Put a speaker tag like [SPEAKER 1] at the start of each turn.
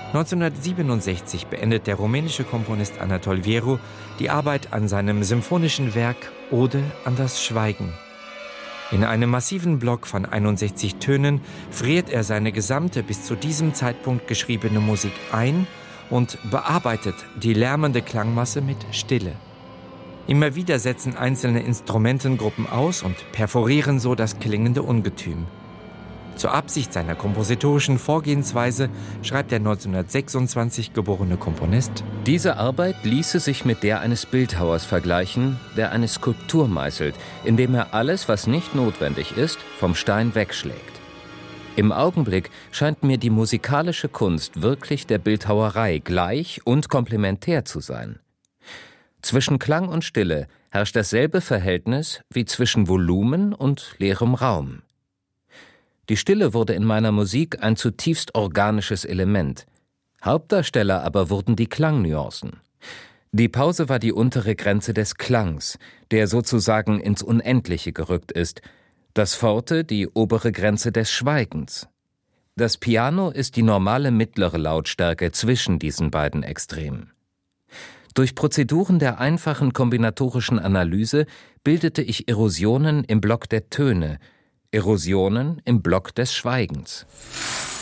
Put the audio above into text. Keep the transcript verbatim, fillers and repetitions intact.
[SPEAKER 1] neunzehnhundertsiebenundsechzig beendet der rumänische Komponist Anatol Vieru die Arbeit an seinem symphonischen Werk Ode an das Schweigen. In einem massiven Block von einundsechzig Tönen friert er seine gesamte bis zu diesem Zeitpunkt geschriebene Musik ein und bearbeitet die lärmende Klangmasse mit Stille. Immer wieder setzen einzelne Instrumentengruppen aus und perforieren so das klingende Ungetüm. Zur Absicht seiner kompositorischen Vorgehensweise schreibt der neunzehnhundertsechsundzwanzig geborene Komponist:
[SPEAKER 2] Diese Arbeit ließe sich mit der eines Bildhauers vergleichen, der eine Skulptur meißelt, indem er alles, was nicht notwendig ist, vom Stein wegschlägt. Im Augenblick scheint mir die musikalische Kunst wirklich der Bildhauerei gleich und komplementär zu sein. Zwischen Klang und Stille herrscht dasselbe Verhältnis wie zwischen Volumen und leerem Raum. Die Stille wurde in meiner Musik ein zutiefst organisches Element. Hauptdarsteller aber wurden die Klangnuancen. Die Pause war die untere Grenze des Klangs, der sozusagen ins Unendliche gerückt ist, das Forte die obere Grenze des Schweigens. Das Piano ist die normale mittlere Lautstärke zwischen diesen beiden Extremen. Durch Prozeduren der einfachen kombinatorischen Analyse bildete ich Erosionen im Block der Töne, Erosionen im Block des Schweigens.